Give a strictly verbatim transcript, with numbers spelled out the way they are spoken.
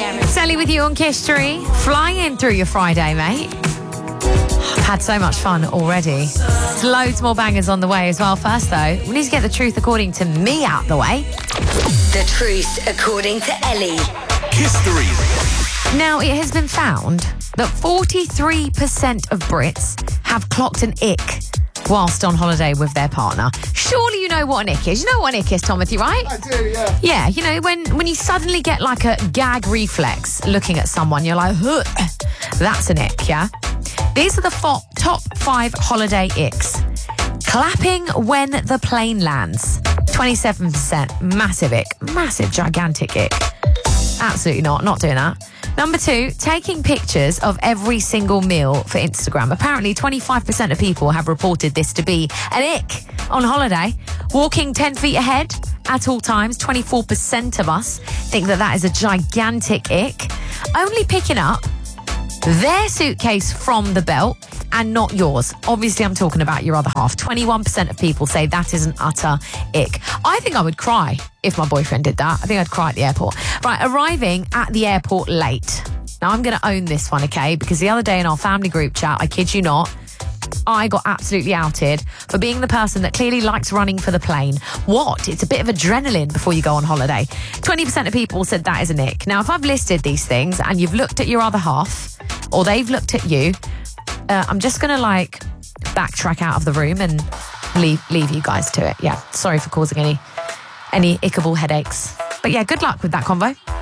Sally with you on Kiss three. Flying through your Friday, mate. I've had so much fun already. There's loads more bangers on the way as well. First, though, we need to get the truth according to me out the way. The truth according to Ellie. Kiss three. Now, it has been found that forty-three percent of Brits have clocked an ick whilst on holiday with their partner. Surely you know what an ick is. You know what an ick is, Timothy, right? I do, yeah. Yeah, you know, when, when you suddenly get like a gag reflex looking at someone, you're like, huh, that's an ick, yeah? These are the fo- top five holiday icks. Clapping when the plane lands. twenty-seven percent. Massive ick. Massive, gigantic ick. Absolutely not. Not doing that. Number two, taking pictures of every single meal for Instagram. Apparently, twenty-five percent of people have reported this to be an ick on holiday. Walking ten feet ahead at all times. twenty-four percent of us think that that is a gigantic ick. Only picking up their suitcase from the belt and not yours. Obviously, I'm talking about your other half. twenty-one percent of people say that is an utter ick. I think I would cry if my boyfriend did that. I think I'd cry at the airport. Right, arriving at the airport late. Now, I'm going to own this one, okay? Because the other day in our family group chat, I kid you not, I got absolutely outed for being the person that clearly likes running for the plane. What? It's a bit of adrenaline before you go on holiday. twenty percent of people said that is an ick. Now, if I've listed these things and you've looked at your other half or they've looked at you, uh, I'm just going to like backtrack out of the room and leave leave you guys to it. Yeah, sorry for causing any, any ickable headaches. But yeah, good luck with that convo.